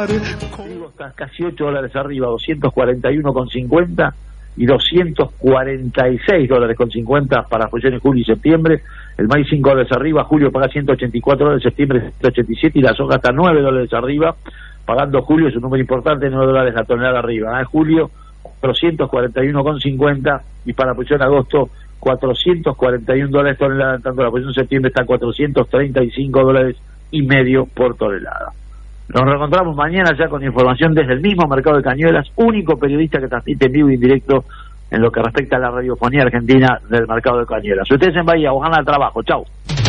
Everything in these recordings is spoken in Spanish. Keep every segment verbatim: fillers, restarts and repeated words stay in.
Está casi ocho dólares arriba, doscientos cuarenta y uno con cincuenta y doscientos cuarenta y seis dólares con cincuenta para fusiones julio y septiembre. El maíz cinco dólares arriba, julio paga ciento ochenta y cuatro dólares, septiembre ciento ochenta y siete y la soja está nueve dólares arriba, pagando julio, es un número importante, nueve dólares la tonelada arriba. En julio cuatrocientos cuarenta y uno con cincuenta y para la posición agosto cuatrocientos cuarenta y un dólares tonelada, tanto la posición septiembre está cuatrocientos treinta y cinco dólares y medio por tonelada. Nos reencontramos mañana ya con información desde el mismo mercado de Cañuelas, único periodista que transmite en vivo y en directo en lo que respecta a la radiofonía argentina del mercado de Cañuelas. Ustedes en Bahía, ojalá al trabajo. Chau.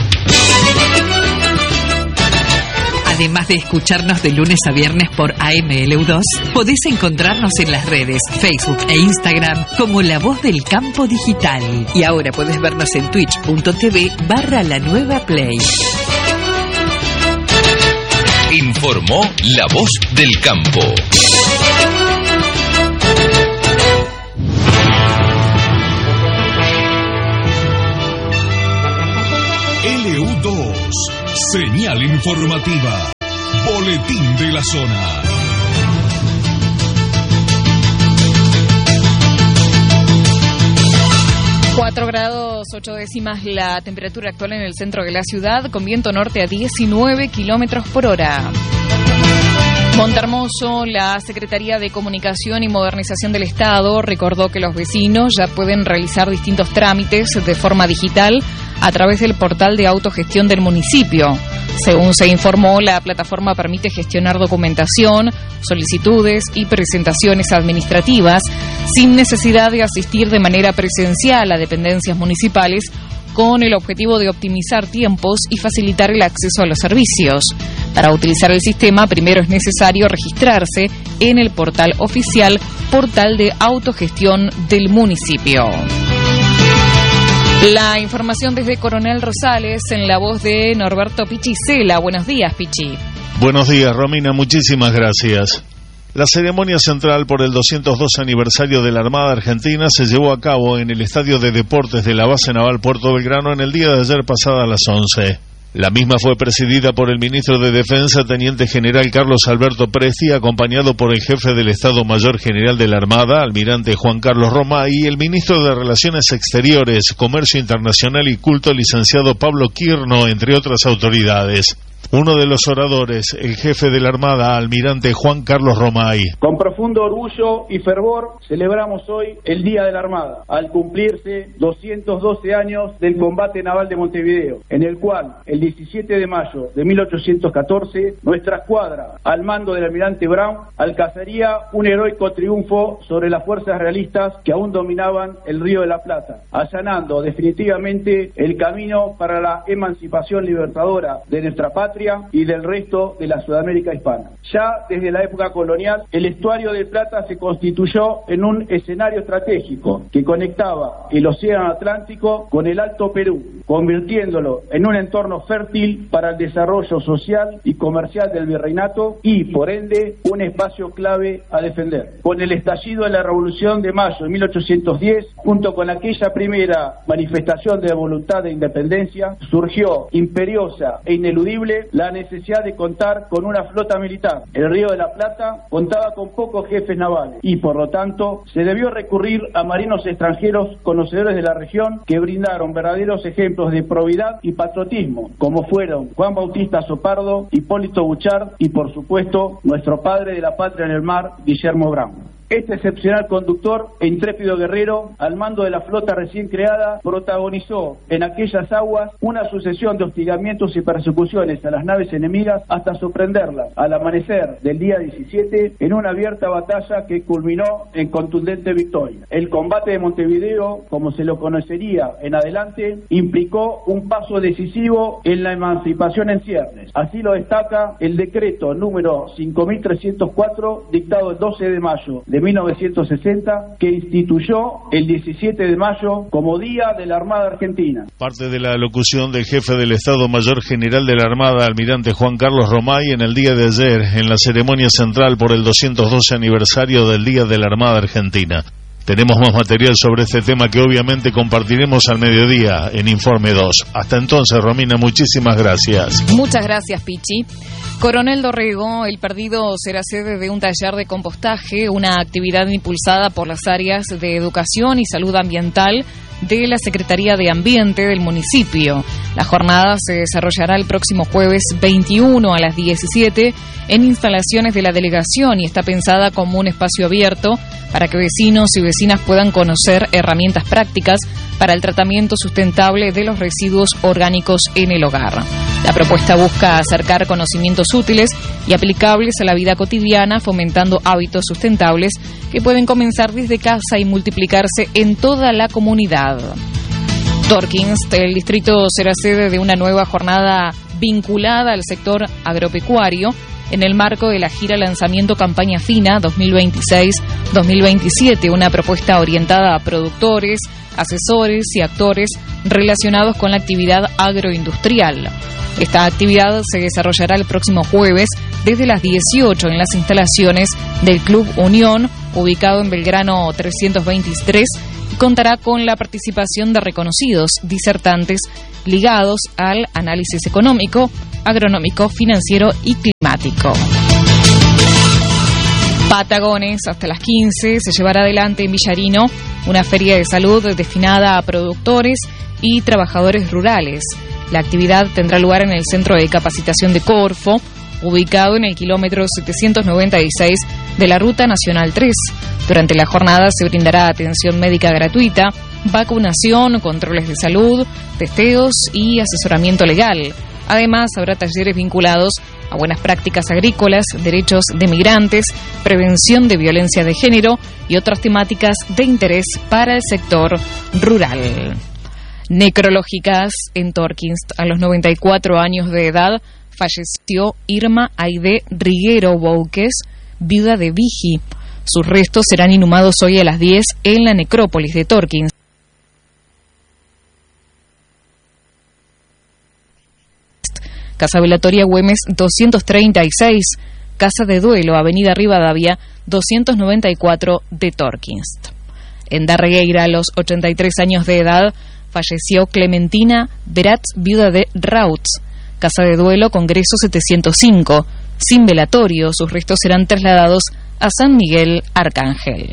Además de escucharnos de lunes a viernes por A M L U dos, podés encontrarnos en las redes Facebook e Instagram como La Voz del Campo Digital. Y ahora podés vernos en twitch.tv barra La Nueva Play. Informó La Voz del Campo. L U dos, señal informativa, boletín de la zona. cuatro grados ocho décimas la temperatura actual en el centro de la ciudad, con viento norte a diecinueve kilómetros por hora. Montehermoso, la Secretaría de Comunicación y Modernización del Estado recordó que los vecinos ya pueden realizar distintos trámites de forma digital a través del portal de autogestión del municipio. Según se informó, la plataforma permite gestionar documentación, solicitudes y presentaciones administrativas sin necesidad de asistir de manera presencial a dependencias municipales, con el objetivo de optimizar tiempos y facilitar el acceso a los servicios. Para utilizar el sistema, primero es necesario registrarse en el portal oficial, portal de autogestión del municipio. La información desde Coronel Rosales en la voz de Norberto Pichicela. Buenos días, Pichi. Buenos días, Romina, muchísimas gracias. La ceremonia central por el doscientos dos aniversario de la Armada Argentina se llevó a cabo en el Estadio de Deportes de la Base Naval Puerto Belgrano en el día de ayer pasada a las once. La misma fue presidida por el ministro de Defensa, Teniente General Carlos Alberto Presti, acompañado por el jefe del Estado Mayor General de la Armada, Almirante Juan Carlos Romay, y el ministro de Relaciones Exteriores, Comercio Internacional y Culto, licenciado Pablo Quirno, entre otras autoridades. Uno de los oradores, el jefe de la Armada, Almirante Juan Carlos Romay. Con profundo orgullo y fervor celebramos hoy el Día de la Armada, al cumplirse doscientos doce años del combate naval de Montevideo, en el cual el diecisiete de mayo de mil ochocientos catorce nuestra escuadra, al mando del almirante Brown, alcanzaría un heroico triunfo sobre las fuerzas realistas que aún dominaban el Río de la Plata, allanando definitivamente el camino para la emancipación libertadora de nuestra patria y del resto de la Sudamérica hispana. Ya desde la época colonial, el estuario del Plata se constituyó en un escenario estratégico que conectaba el Océano Atlántico con el Alto Perú, convirtiéndolo en un entorno fértil para el desarrollo social y comercial del virreinato y, por ende, un espacio clave a defender. Con el estallido de la Revolución de Mayo de mil ochocientos diez, junto con aquella primera manifestación de voluntad de independencia, surgió imperiosa e ineludible la necesidad de contar con una flota militar. El Río de la Plata contaba con pocos jefes navales y, por lo tanto, se debió recurrir a marinos extranjeros conocedores de la región que brindaron verdaderos ejemplos de probidad y patriotismo, como fueron Juan Bautista Sopardo, Hipólito Buchard y, por supuesto, nuestro padre de la patria en el mar, Guillermo Brown. Este excepcional conductor e intrépido guerrero, al mando de la flota recién creada, protagonizó en aquellas aguas una sucesión de hostigamientos y persecuciones a las naves enemigas hasta sorprenderlas al amanecer del día diecisiete en una abierta batalla que culminó en contundente victoria. El combate de Montevideo, como se lo conocería en adelante, implicó un paso decisivo en la emancipación en ciernes. Así lo destaca el decreto número cinco mil trescientos cuatro, dictado el doce de mayo de mil novecientos sesenta, que instituyó el diecisiete de mayo como Día de la Armada Argentina. Parte de la locución del jefe del Estado Mayor General de la Armada, Almirante Juan Carlos Romay, en el día de ayer, en la ceremonia central por el doscientos doce aniversario del Día de la Armada Argentina. Tenemos más material sobre este tema que obviamente compartiremos al mediodía en Informe dos. Hasta entonces, Romina, muchísimas gracias. Muchas gracias, Pichi. Coronel Dorrego, El Perdido será sede de un taller de compostaje, una actividad impulsada por las áreas de educación y salud ambiental de la Secretaría de Ambiente del municipio. La jornada se desarrollará el próximo jueves veintiuno a las diecisiete en instalaciones de la delegación y está pensada como un espacio abierto para que vecinos y vecinas puedan conocer herramientas prácticas para el tratamiento sustentable de los residuos orgánicos en el hogar. La propuesta busca acercar conocimientos útiles y aplicables a la vida cotidiana, fomentando hábitos sustentables que pueden comenzar desde casa y multiplicarse en toda la comunidad. Torkins, el distrito será sede de una nueva jornada vinculada al sector agropecuario en el marco de la gira Lanzamiento Campaña Fina dos mil veintiséis dos mil veintisiete, una propuesta orientada a productores, asesores y actores relacionados con la actividad agroindustrial. Esta actividad se desarrollará el próximo jueves desde las dieciocho en las instalaciones del Club Unión, ubicado en Belgrano trescientos veintitrés, y contará con la participación de reconocidos disertantes ligados al análisis económico, agronómico, financiero y climático. Patagones, hasta las quince, se llevará adelante en Villarino una feria de salud destinada a productores y trabajadores rurales. La actividad tendrá lugar en el Centro de Capacitación de Corfo, ubicado en el kilómetro setecientos noventa y seis de la Ruta Nacional tres. Durante la jornada se brindará atención médica gratuita, vacunación, controles de salud, testeos y asesoramiento legal. Además, habrá talleres vinculados a buenas prácticas agrícolas, derechos de migrantes, prevención de violencia de género y otras temáticas de interés para el sector rural. Necrológicas en Torkins. A los noventa y cuatro años de edad falleció Irma Aide Riguero Bouques, viuda de Vigi. Sus restos serán inhumados hoy a las diez en la necrópolis de Torkins. Casa Velatoria Güemes doscientos treinta y seis, Casa de Duelo, Avenida Rivadavia doscientos noventa y cuatro de Torkins. En Darregueira, a los ochenta y tres años de edad, falleció Clementina Beratz, viuda de Rauts. Casa de Duelo, Congreso setecientos cinco. Sin velatorio, sus restos serán trasladados a San Miguel Arcángel.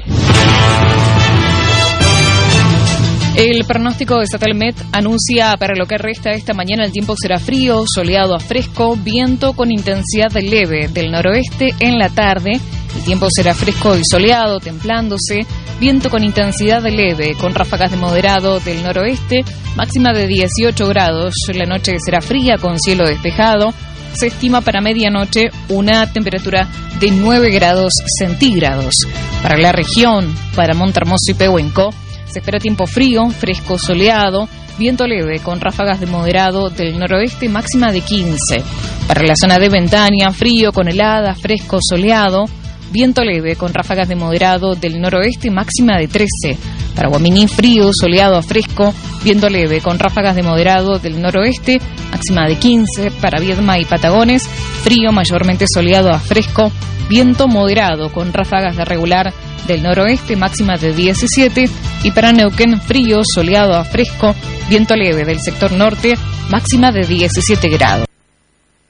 El pronóstico de Satalmet anuncia para lo que resta esta mañana el tiempo será frío, soleado a fresco, viento con intensidad leve del noroeste en la tarde. El tiempo será fresco y soleado, templándose, viento con intensidad leve, con ráfagas de moderado del noroeste, máxima de dieciocho grados. La noche será fría con cielo despejado. Se estima para medianoche una temperatura de nueve grados centígrados. Para la región, para Montermoso y Pehuenco, se espera tiempo frío, fresco, soleado, viento leve con ráfagas de moderado del noroeste, máxima de quince. Para la zona de Ventania, frío con heladas, fresco, soleado, viento leve con ráfagas de moderado del noroeste, máxima de trece. Para Guaminí, frío, soleado a fresco, viento leve con ráfagas de moderado del noroeste, máxima de quince. Para Viedma y Patagones, frío, mayormente soleado a fresco, viento moderado con ráfagas de regular del noroeste, máxima de diecisiete. Y para Neuquén, frío, soleado a fresco, viento leve del sector norte, máxima de diecisiete grados.